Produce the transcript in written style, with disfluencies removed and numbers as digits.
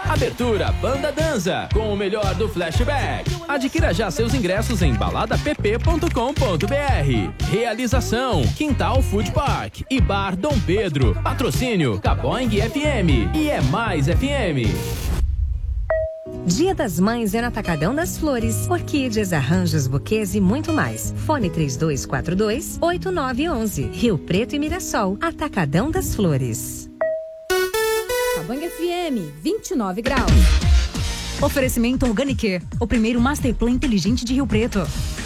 Abertura Banda Danza, com o melhor do flashback. Adquira já seus ingressos em baladapp.com.br. Realização Quintal Food Park e Bar Dom Pedro. Patrocínio Caboing FM e É Mais FM. Dia das Mães é no Atacadão das Flores. Orquídeas, arranjos, buquês e muito mais. Fone 3242-8911. Rio Preto e Mirassol. Atacadão das Flores. Caboing FM, 29 graus. Oferecimento Organicare, o primeiro Masterplan inteligente de Rio Preto.